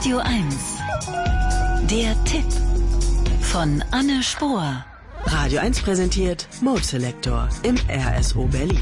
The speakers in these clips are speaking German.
Radio 1. Der Tipp von Anne Spohr. Radio 1 präsentiert Mode Selector im RSO Berlin.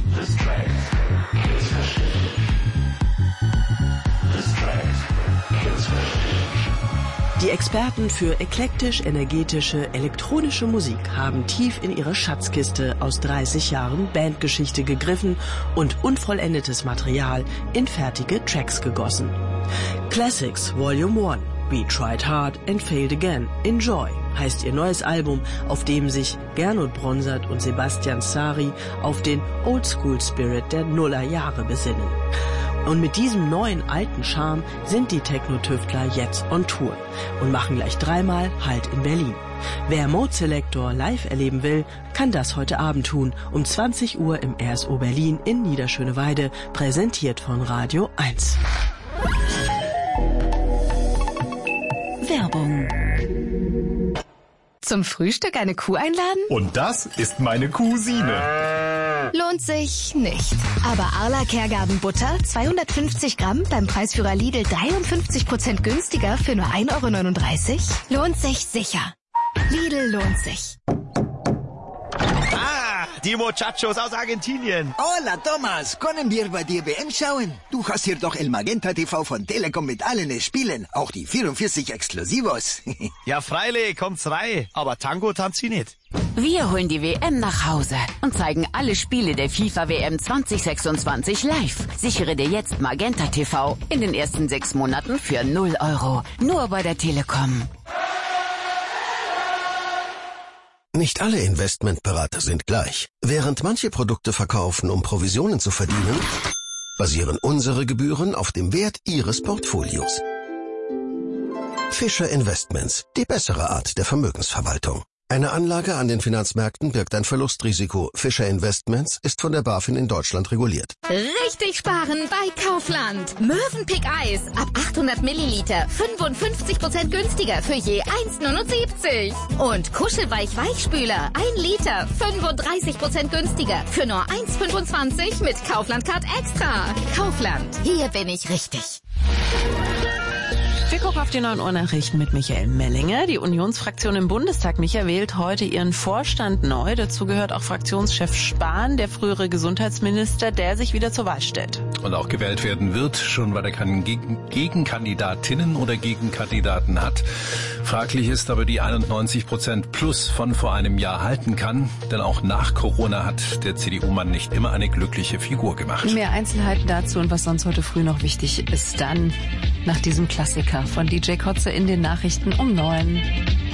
Die Experten für eklektisch-energetische elektronische Musik haben tief in ihre Schatzkiste aus 30 Jahren Bandgeschichte gegriffen und unvollendetes Material in fertige Tracks gegossen. Classics Volume 1, We Tried Hard and Failed Again, Enjoy heißt ihr neues Album, auf dem sich Gernot Bronsart und Sebastian Sari auf den Oldschool-Spirit der Nullerjahre besinnen. Und mit diesem neuen alten Charme sind die Techno-Tüftler jetzt on Tour und machen gleich 3-mal Halt in Berlin. Wer Mode Selector live erleben will, kann das heute Abend tun, um 20 Uhr im RSO Berlin in Niederschöneweide, präsentiert von Radio 1. Werbung. Zum Frühstück eine Kuh einladen? Und das ist meine Cousine. Lohnt sich nicht. Aber Arla Kergarten Butter, 250 Gramm, beim Preisführer Lidl 53% günstiger für nur 1,39 €? Lohnt sich sicher. Lidl lohnt sich. Die Muchachos aus Argentinien. Hola, Thomas. Können wir bei dir WM schauen? Du hast hier doch El Magenta TV von Telekom mit allen Spielen. Auch die 44 Exklusivos. Ja, freilich, kommt's rein. Aber Tango tanzt sie nicht. Wir holen die WM nach Hause und zeigen alle Spiele der FIFA WM 2026 live. Sichere dir jetzt Magenta TV in den ersten 6 Monaten für 0 €. Nur bei der Telekom. Nicht alle Investmentberater sind gleich. Während manche Produkte verkaufen, um Provisionen zu verdienen, basieren unsere Gebühren auf dem Wert Ihres Portfolios. Fischer Investments, die bessere Art der Vermögensverwaltung. Eine Anlage an den Finanzmärkten birgt ein Verlustrisiko. Fischer Investments ist von der BaFin in Deutschland reguliert. Richtig sparen bei Kaufland. Mövenpick Eis ab 800 Milliliter 55% günstiger für je 1,79 €. Und Kuschelweich Weichspüler 1 Liter 35% günstiger für nur 1,25 € mit Kaufland Card Extra. Kaufland, hier bin ich richtig. Wir gucken auf die 9 Uhr Nachrichten mit Michael Mellinger. Die Unionsfraktion im Bundestag, Micha, wählt heute ihren Vorstand neu. Dazu gehört auch Fraktionschef Spahn, der frühere Gesundheitsminister, der sich wieder zur Wahl stellt. Und auch gewählt werden wird, schon weil er keine Gegenkandidatinnen oder Gegenkandidaten hat. Fraglich ist, ob er die 91% plus von vor einem Jahr halten kann. Denn auch nach Corona hat der CDU-Mann nicht immer eine glückliche Figur gemacht. Mehr Einzelheiten dazu und was sonst heute früh noch wichtig ist, dann nach diesem Klassiker von DJ Kotze in den Nachrichten um 9.